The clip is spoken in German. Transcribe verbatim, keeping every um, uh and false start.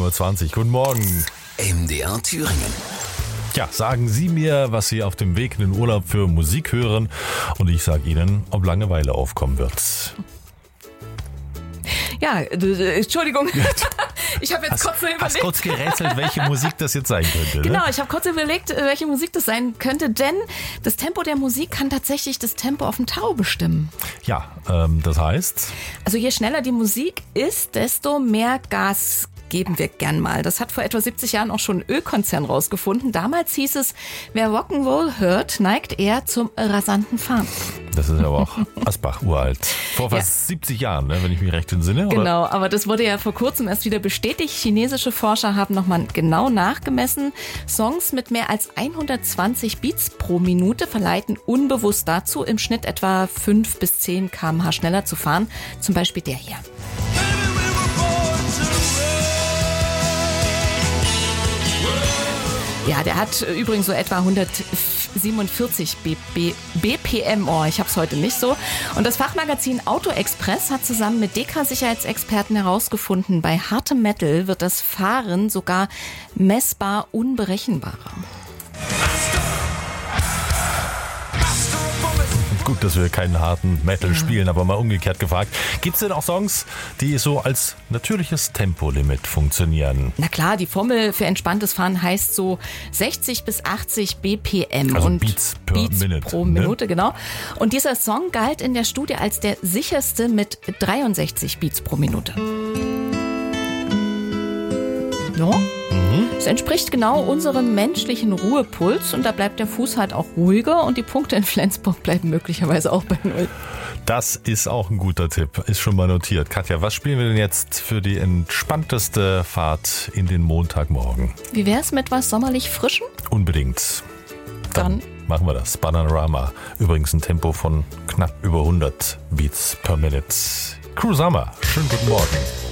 Uhr zwanzig. Guten Morgen. M D R Thüringen. Ja, sagen Sie mir, was Sie auf dem Weg in den Urlaub für Musik hören, und ich sage Ihnen, ob Langeweile aufkommen wird. Ja, äh, Entschuldigung. Ich habe jetzt Hast, kurz so überlegt. hast kurz gerätselt, welche Musik das jetzt sein könnte. Genau, Ne? ich habe kurz überlegt, welche Musik das sein könnte, denn das Tempo der Musik kann tatsächlich das Tempo auf dem Tarot bestimmen. Ja, ähm, das heißt... Also je schneller die Musik ist, desto mehr Gas geben wir gern mal. Das hat vor etwa siebzig Jahren auch schon ein Ölkonzern rausgefunden. Damals hieß es, wer Rock'n'Roll hört, neigt eher zum rasanten Fahren. Das ist aber auch Asbach uralt. Vor fast Ja. siebzig Jahren, ne, wenn ich mich recht entsinne. Oder? Genau, aber das wurde ja vor kurzem erst wieder bestätigt. Chinesische Forscher haben nochmal genau nachgemessen. Songs mit mehr als hundertzwanzig Beats pro Minute verleiten unbewusst dazu, im Schnitt etwa fünf bis zehn Kilometer pro Stunde schneller zu fahren. Zum Beispiel der hier. Ja, der hat übrigens so etwa hundertsiebenundvierzig B P M. Oh, ich hab's heute nicht so. Und das Fachmagazin Auto Express hat zusammen mit Deka-Sicherheitsexperten herausgefunden, bei hartem Metal wird das Fahren sogar messbar unberechenbarer. Gut, dass wir keinen harten Metal ja. spielen, aber mal umgekehrt gefragt. Gibt es denn auch Songs, die so als natürliches Tempolimit funktionieren? Na klar, die Formel für entspanntes Fahren heißt so sechzig bis achtzig B P M. Also und Beats per Beats Minute, pro ne? Minute, genau. Und dieser Song galt in der Studie als der sicherste mit dreiundsechzig Beats pro Minute. Ja. Mhm. Es entspricht genau unserem menschlichen Ruhepuls und da bleibt der Fuß halt auch ruhiger und die Punkte in Flensburg bleiben möglicherweise auch bei Null. Das ist auch ein guter Tipp, ist schon mal notiert. Katja, was spielen wir denn jetzt für die entspannteste Fahrt in den Montagmorgen? Wie wär's mit was sommerlich Frischem? Unbedingt. Dann, Dann machen wir das. Bananarama. Übrigens ein Tempo von knapp über hundert Beats per Minute. Cruiser, schönen guten Morgen.